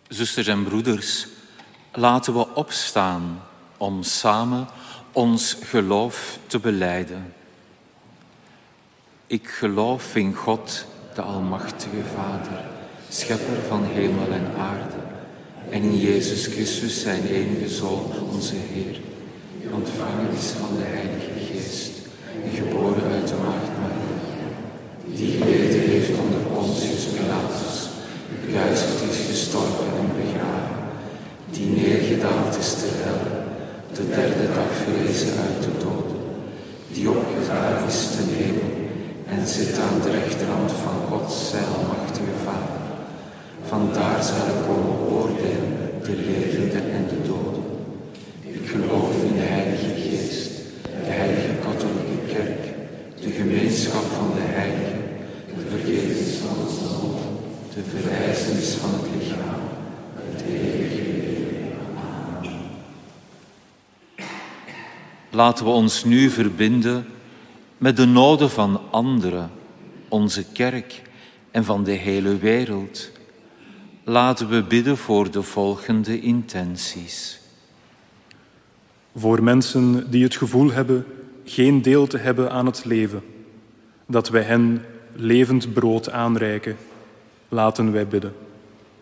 Zusters en broeders, laten we opstaan om samen ons geloof te belijden. Ik geloof in God, de Almachtige Vader, schepper van hemel en aarde, en in Jezus Christus, zijn enige Zoon, onze Heer, die ontvangen is van de Heilige Geest en geboren uit de maagd Maria, die geleden heeft onder Pontius Pilatus, gekruisigd is, gestorven en begraven, die neergedaald is ter hel, de derde dag verrezen uit de doden, die opgevaren is ten hemel en zit aan de rechterhand van God, zijn Almachtige Vader. Vandaar zal hij komen oordelen de levenden en de doden. Ik geloof in de Heilige Geest, de Heilige Katholieke Kerk, de gemeenschap van de heiligen, de vergeving van de zonden, de verrijzenis van het lichaam, het eeuwige leven. Amen. Laten we ons nu verbinden met de noden van anderen, onze kerk en van de hele wereld. Laten we bidden voor de volgende intenties. Voor mensen die het gevoel hebben geen deel te hebben aan het leven, dat wij hen levend brood aanreiken, laten wij bidden.